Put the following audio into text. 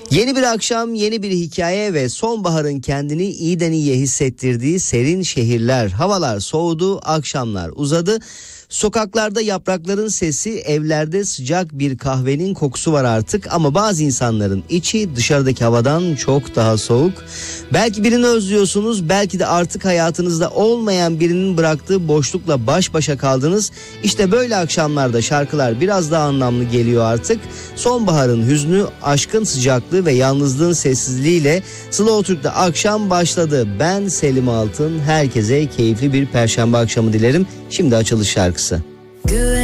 Yeni bir akşam, yeni bir hikaye ve sonbaharın kendini iyiden iyiye hissettirdiği serin şehirler. Havalar soğudu, akşamlar uzadı. Sokaklarda yaprakların sesi, evlerde sıcak bir kahvenin kokusu var artık. Ama bazı insanların içi dışarıdaki havadan çok daha soğuk. Belki birini özlüyorsunuz, belki de artık hayatınızda olmayan birinin bıraktığı boşlukla baş başa kaldınız. İşte böyle akşamlarda şarkılar biraz daha anlamlı geliyor artık. Sonbaharın hüznü, aşkın sıcaklığı ve yalnızlığın sessizliğiyle Slow Türk'te akşam başladı. Ben Selim Altın, herkese keyifli bir perşembe akşamı dilerim. Şimdi açılış şarkısı.